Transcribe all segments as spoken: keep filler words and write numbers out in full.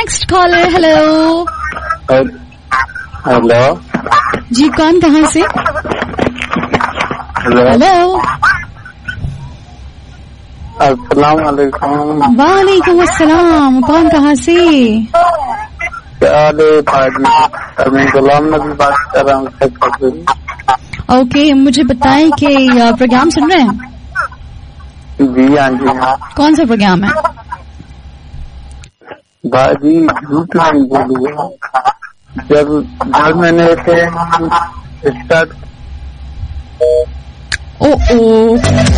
Next collar. Hello hello جی, کون کہاں سے؟ ہیلو السلام علیکم. وعلیکم السلام, کون کہاں سے؟ میں غلام نبی بات کر رہا ہوں. اوکے, مجھے بتائیں کہ پروگرام سن رہے ہیں؟ جی ہاں جی. کون سا پروگرام ہے؟ باجی جھوٹ نہیں بولی. جب جب میں نے اسٹارٹ او او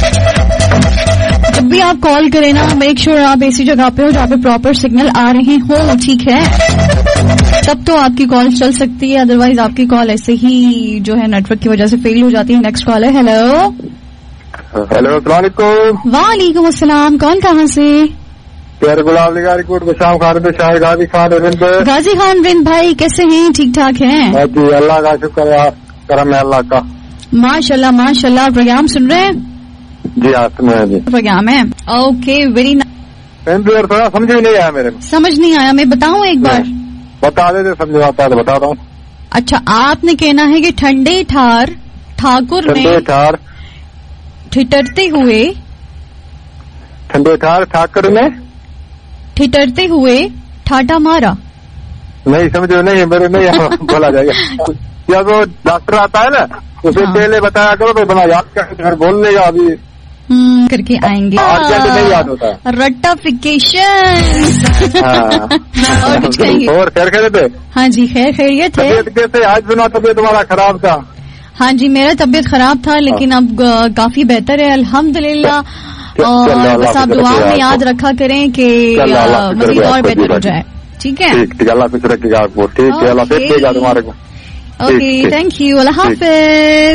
جب بھی آپ کال کریں نا, میک شیور آپ ایسی جگہ پہ ہو جہاں پہ پراپر سگنل آ رہے ہوں, ٹھیک ہے؟ تب تو آپ کی کال چل سکتی ہے, ادروائز آپ کی کال ایسے ہی جو ہے نیٹ ورک کی وجہ سے فیل ہو جاتی ہے. نیکسٹ کال ہے. ہیلو ہیلو السلام علیکم. وعلیکم السلام, کون کہاں سے؟ پیار گلاب لگا ریکارڈ بشام خان پہ شاہ غازی خان رند. غازی خان رند بھائی کیسے ہیں؟ ٹھیک ٹھاک ہیں جی, اللہ کا شکر ہے, کرم ہے اللہ کا. ماشاء اللہ ماشاء اللہ. پروگرام سن رہے ہیں؟ جی ہاں سن رہے ہیں جی. پروگرام ہے. Okay very nice. تھوڑا سمجھ ہی نہیں آیا میرے کو. سمجھ نہیں آیا, میں بتاؤں ایک بار؟ بتا دے سمجھ آتا ہے تو بتا رہا ہوں. اچھا, آپ نے کہنا ہے کہ ٹھنڈے ٹھار ٹھاکر نے ٹھنڈے ٹھار ٹھٹرتے ہوئے ٹھنڈے ٹھار ٹھاکر نے ٹھٹرتے ہوئے ٹھاٹا مارا. نہیں سمجھو, نہیں میرے نہیں بولا جائے گا. جب وہ ڈاکٹر آتا ہے نا اسے پہلے بتایا کرو تو بنا یاد کر بول لے گا. ابھی کر کے آئیں گے. نہیں یاد ہوتا رٹافیکیشن. اور خیر خیریت ہے؟ ہاں جی خیر خیریت ہے. طبیعت کیسے؟ آج سنا طبیعت تمہارا خراب تھا. ہاں جی میرا طبیعت خراب تھا لیکن اب کافی بہتر ہے الحمدللہ. اور بس آپ دعا میں یاد رکھا کریں کہ مزید اور بہتر ہو جائے. ٹھیک ہے, اللہ کچھ رکھے گا آپ کو. ٹھیک ہے, اللہ پھر دے گا تمہارے کو. اوکے, تھینک یو, اللہ حافظ.